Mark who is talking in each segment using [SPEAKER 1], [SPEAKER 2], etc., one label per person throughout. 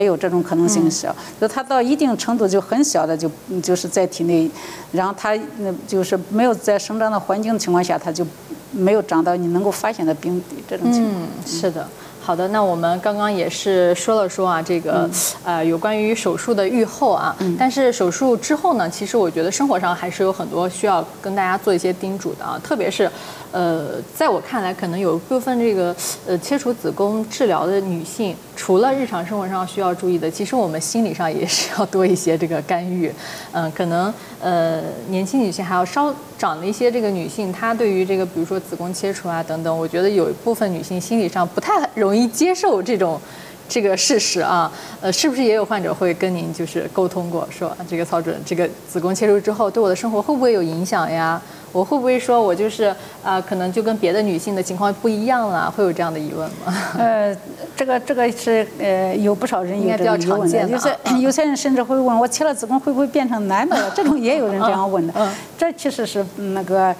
[SPEAKER 1] 也有这种可能性小，就它到一定程度就很小的就是在体内，然后它就是没有在生长的环境情况下，它就没有长到你能够发现的病底这种情况。
[SPEAKER 2] 是的。好的，那我们刚刚也是说啊，这个有关于手术的预后啊，但是手术之后呢，其实我觉得生活上还是有很多需要跟大家做一些叮嘱的啊，特别是在我看来，可能有部分这个切除子宫治疗的女性，除了日常生活上需要注意的，其实我们心理上也是要多一些这个干预。可能年轻女性还要稍长的一些这个女性，她对于这个比如说子宫切除啊等等，我觉得有一部分女性心理上不太容易接受这个事实啊。是不是也有患者会跟您就是沟通过，说这个曹主任，这个子宫切除之后对我的生活会不会有影响呀？我会不会说我就是可能就跟别的女性的情况不一样了？会有这样的疑问吗？
[SPEAKER 1] 这个是有不少人有这个疑问的，就是有些人甚至会问我切了子宫会不会变成男的了？这种也有人这样问的。这其实是那个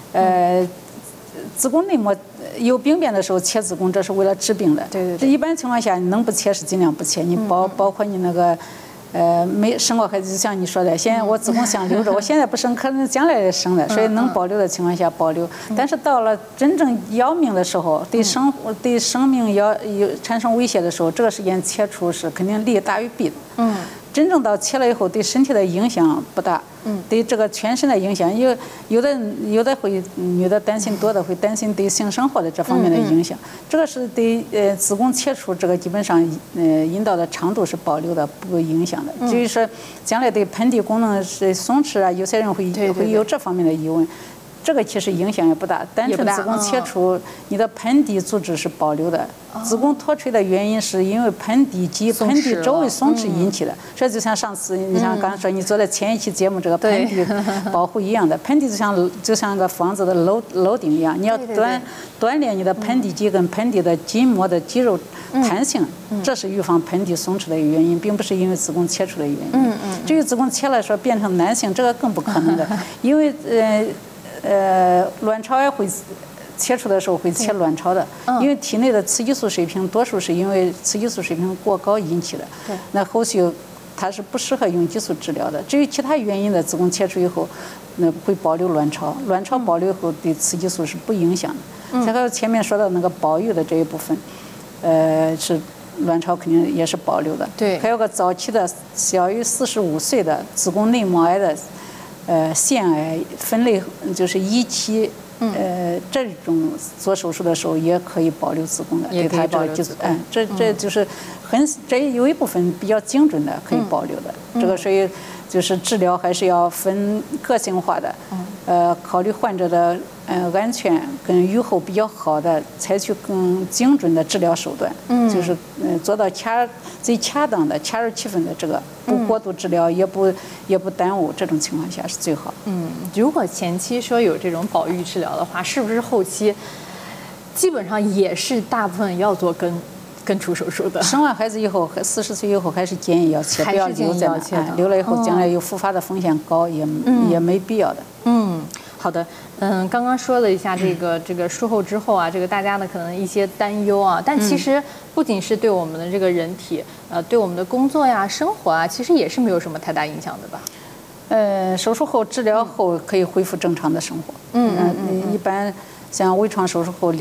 [SPEAKER 1] 子宫内膜有病变的时候切子宫，这是为了治病的。
[SPEAKER 2] 对。
[SPEAKER 1] 这一般情况下，你能不切是尽量不切。你包括你那个。没生过孩子，就像你说的，现在我子宫想留着，我现在不生，可能将来生的，所以能保留的情况下保留。但是到了真正要命的时候，对生命有产生威胁的时候，这个时间切除是肯定利大于弊的。真正到切了以后，对身体的影响不大。对这个全身的影响，有的会女的担心多的会担心对性生活的这方面的影响。这个是对子宫切除这个基本上阴道的长度是保留的，不影响的。至于说将来对盆底功能是松弛啊，有些人会有这方面的疑问。这个其实影响也不大，单纯子宫切除，你的盆底组织是保留的。子宫脱垂的原因是因为盆底肌、盆底周围松弛引起的。所以就像上次你像刚才说你做的前一期节目这个盆底保护一样的，盆底就像个房子的楼顶一样，你要锻炼你的盆底肌跟盆底的筋膜的肌肉弹性，这是预防盆底松弛的原因，并不是因为子宫切除的原因。至于子宫切了说变成男性，这个更不可能的，因为卵巢也会切除的时候会切卵巢的，因为体内的雌激素水平多数是因为雌激素水平过高引起的。那后续它是不适合用激素治疗的。至于其他原因的子宫切除以后，那会保留卵巢，卵巢保留以后对雌激素是不影响的。再还有前面说到那个保育的这一部分，是卵巢肯定也是保留的。
[SPEAKER 2] 对。
[SPEAKER 1] 还有个早期的小于45岁的子宫内膜癌的。腺癌分类就是1期，这种做手术的时候也可以保留子宫的，对它这个激素，这就是这有一部分比较精准的可以保留的。这个所以就是治疗还是要分个性化的，考虑患者的安全跟预后比较好的，采取更精准的治疗手段，就是做到最恰当的、恰如其分的这个，不过度治疗，也不耽误，这种情况下是最好。
[SPEAKER 2] 如果前期说有这种保育治疗的话，是不是后期基本上也是大部分要做根除手术的？
[SPEAKER 1] 生完孩子以后，40岁以后还是建议要切，不要留在那，留了以后将来有复发的风险高，也没必要的。
[SPEAKER 2] 好的，刚刚说了一下这个术后之后啊，这个大家呢可能一些担忧啊，但其实不仅是对我们的这个人体，对我们的工作呀、生活啊，其实也是没有什么太大影响的吧？
[SPEAKER 1] 手术后治疗后可以恢复正常的生活。一般像微创手术后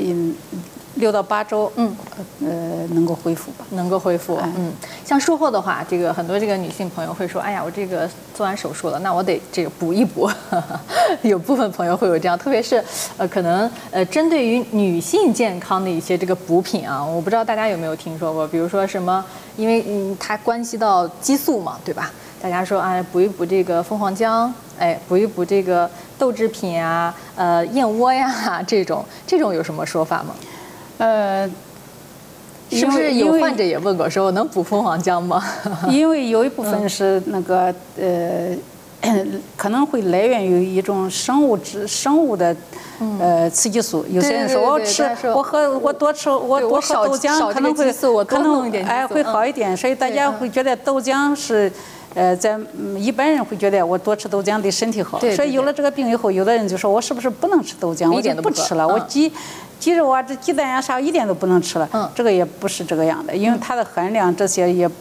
[SPEAKER 1] 6到8周，能够恢复吧？
[SPEAKER 2] 能够恢复。像术后的话，这个很多这个女性朋友会说，哎呀，我这个做完手术了，那我得这个补一补。有部分朋友会有这样，特别是可能针对于女性健康的一些这个补品啊，我不知道大家有没有听说过，比如说什么，因为它关系到激素嘛，对吧？大家说啊，补一补这个蜂皇浆，补一补这个豆制品啊，燕窝呀，这种有什么说法吗？是不是有患者也问过说我能补蜂皇浆吗？
[SPEAKER 1] 因为有一部分是那个可能会来源于一种生物的雌激素。有些人说我多喝豆浆可能会好一点，所以大家会觉得豆浆是。在一般人会觉得我多吃豆浆对身体好，所以有了这个病以后，有的人就说我是不是不能吃豆浆，我就不吃了，我鸡肉啊、这鸡蛋呀啥一点都不能吃了。这个也不是这个样的，因为它的含量这些也